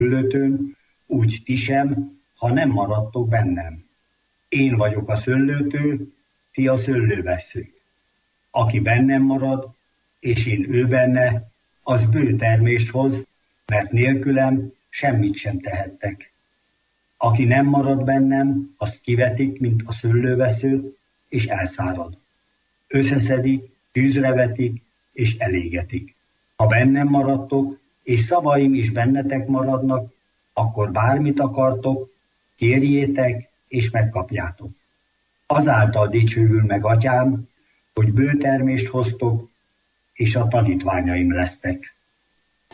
szőlőtőn, úgy ti sem, ha nem maradtok bennem. Én vagyok a szőlőtő, ti a szőlővesszők. Aki bennem marad, és én ő benne, az bő termést hoz, mert nélkülem semmit sem tehettek. Aki nem marad bennem, azt kivetik, mint a szőlőveszőt, és elszárad. Összeszedik, tűzre vetik, és elégetik. Ha bennem maradtok, és szavaim is bennetek maradnak, akkor bármit akartok, kérjétek, és megkapjátok. Azáltal dicsőül meg Atyám, hogy bő termést hoztok, és a tanítványaim lesztek.